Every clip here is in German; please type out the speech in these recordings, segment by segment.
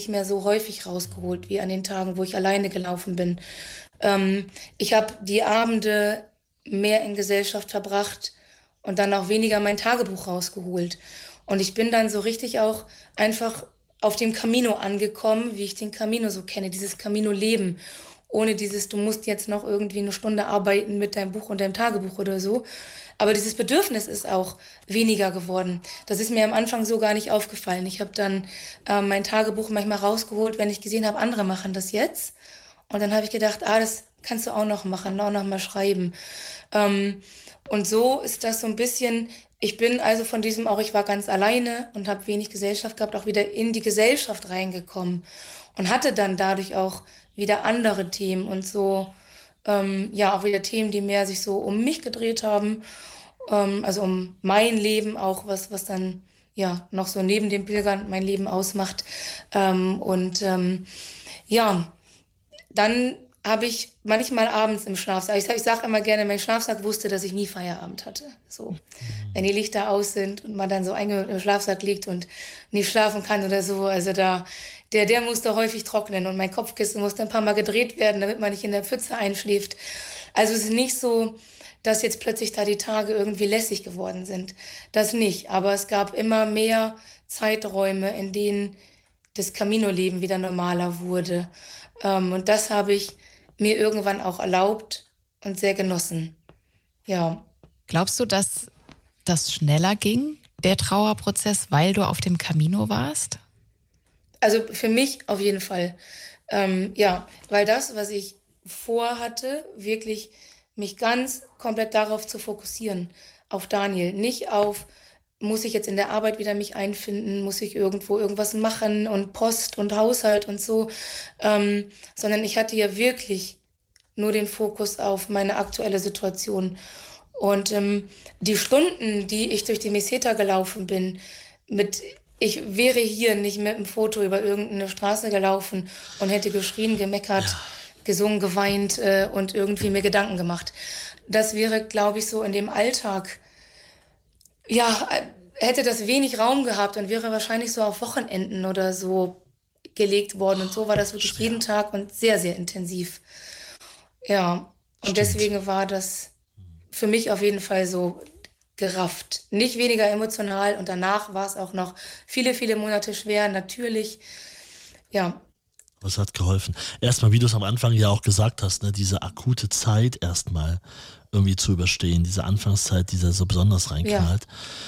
nicht mehr so häufig rausgeholt wie an den Tagen, wo ich alleine gelaufen bin. Ich habe die Abende mehr in Gesellschaft verbracht und dann auch weniger mein Tagebuch rausgeholt. Und ich bin dann so richtig auch einfach auf dem Camino angekommen, wie ich den Camino so kenne, dieses Camino-Leben. Ohne dieses, du musst jetzt noch irgendwie eine Stunde arbeiten mit deinem Buch und deinem Tagebuch oder so. Aber dieses Bedürfnis ist auch weniger geworden. Das ist mir am Anfang so gar nicht aufgefallen. Ich habe dann mein Tagebuch manchmal rausgeholt, wenn ich gesehen habe, andere machen das jetzt. Und dann habe ich gedacht, das kannst du auch noch machen, auch noch mal schreiben. Ähm, und so ist das so ein bisschen, ich bin also von diesem auch, ich war ganz alleine und habe wenig Gesellschaft gehabt, auch wieder in die Gesellschaft reingekommen und hatte dann dadurch auch wieder andere Themen und so, ja, auch wieder Themen, die mehr sich so um mich gedreht haben, also um mein Leben auch, was dann ja noch so neben dem Pilgern mein Leben ausmacht. Ja, dann habe ich manchmal abends im Schlafsack, ich sage immer gerne, mein Schlafsack wusste, dass ich nie Feierabend hatte. So, wenn die Lichter aus sind und man dann so eingehüllt im Schlafsack liegt und nicht schlafen kann oder so, also der musste häufig trocknen und mein Kopfkissen musste ein paar Mal gedreht werden, damit man nicht in der Pfütze einschläft. Also es ist nicht so, dass jetzt plötzlich da die Tage irgendwie lässig geworden sind. Das nicht, aber es gab immer mehr Zeiträume, in denen das Camino-Leben wieder normaler wurde. Und das habe ich mir irgendwann auch erlaubt und sehr genossen. Ja. Glaubst du, dass das schneller ging, der Trauerprozess, weil du auf dem Camino warst? Also für mich auf jeden Fall. Ja, weil das, was ich vorhatte, wirklich mich ganz komplett darauf zu fokussieren, auf Daniel, nicht auf, muss ich jetzt in der Arbeit wieder mich einfinden, muss ich irgendwo irgendwas machen und Post und Haushalt und so, sondern ich hatte ja wirklich nur den Fokus auf meine aktuelle Situation. Und die Stunden, die ich durch die Meseta gelaufen bin, ich wäre hier nicht mit einem Foto über irgendeine Straße gelaufen und hätte geschrien, gemeckert, gesungen, geweint und irgendwie mir Gedanken gemacht. Das wäre, glaube ich, so in dem Alltag, ja, hätte das wenig Raum gehabt und wäre wahrscheinlich so auf Wochenenden oder so gelegt worden. Und so war das wirklich jeden Tag und sehr, sehr intensiv. Ja, und Stimmt. deswegen war das für mich auf jeden Fall so gerafft. Nicht weniger emotional und danach war es auch noch viele, viele Monate schwer, natürlich. Ja, Was hat geholfen? Erstmal, wie du es am Anfang ja auch gesagt hast, ne, diese akute Zeit erstmal irgendwie zu überstehen, diese Anfangszeit, die da so besonders reinknallt.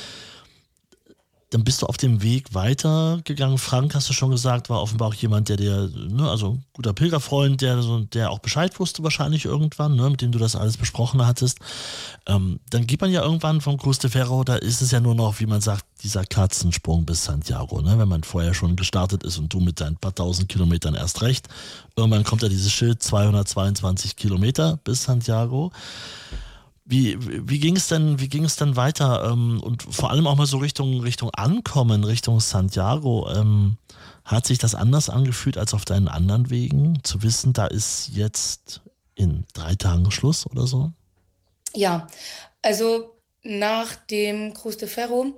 Dann bist du auf dem Weg weitergegangen. Frank, hast du schon gesagt, war offenbar auch jemand, der dir, ne, also ein guter Pilgerfreund, der auch Bescheid wusste wahrscheinlich irgendwann, ne, mit dem du das alles besprochen hattest. Dann geht man ja irgendwann vom Cruz de Ferro, da ist es ja nur noch, wie man sagt, dieser Katzensprung bis Santiago, ne, wenn man vorher schon gestartet ist und du mit deinen paar tausend Kilometern erst recht. Irgendwann kommt ja dieses Schild 222 Kilometer bis Santiago. Wie ging es denn weiter? Und vor allem auch mal so Richtung Ankommen, Richtung Santiago. Hat sich das anders angefühlt als auf deinen anderen Wegen? Zu wissen, da ist jetzt in 3 Tagen Schluss oder so? ja. Also nach dem Cruz de Ferro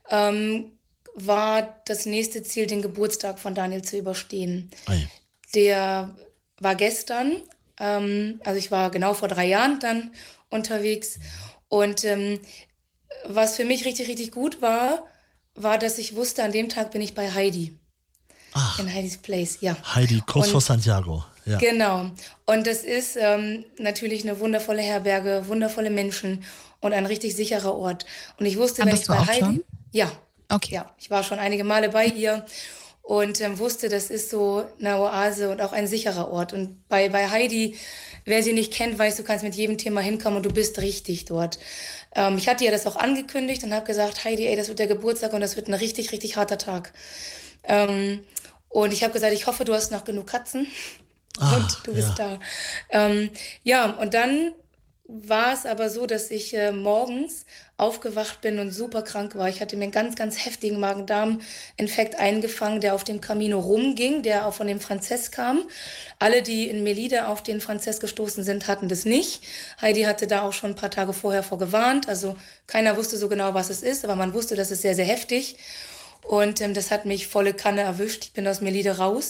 war das nächste Ziel, den Geburtstag von Daniel zu überstehen. Ei. Der war gestern, also ich war genau vor 3 Jahren dann unterwegs. Und was für mich richtig, richtig gut war, dass ich wusste, an dem Tag bin ich bei Heidi, Ach, in Heidis Place, ja. Heidi, kurz vor Und Santiago. Ja. genau. Und das ist natürlich eine wundervolle Herberge, wundervolle Menschen und ein richtig sicherer Ort. Und ich wusste, wenn Kanntest ich du bei auch Heidi, schon? ja, Okay. ja, ich war schon einige Male bei ihr und wusste, das ist so eine Oase und auch ein sicherer Ort. Und bei Heidi, wer sie nicht kennt, weiß, du kannst mit jedem Thema hinkommen und du bist richtig dort. Ich hatte ihr das auch angekündigt und habe gesagt, Heidi, ey, das wird der Geburtstag und das wird ein richtig, richtig harter Tag. Ähm, und ich habe gesagt, ich hoffe, du hast noch genug Katzen und du bist da. Ja, und dann war es aber so, dass ich morgens aufgewacht bin und super krank war. Ich hatte mir einen ganz, ganz heftigen Magen-Darm-Infekt eingefangen, der auf dem Camino rumging, der auch von dem Frances kam. Alle, die in Melide auf den Frances gestoßen sind, hatten das nicht. Heidi hatte da auch schon ein paar Tage vorher vorgewarnt. Also keiner wusste so genau, was es ist, aber man wusste, das ist sehr, sehr heftig. Und das hat mich volle Kanne erwischt. Ich bin aus Melide raus.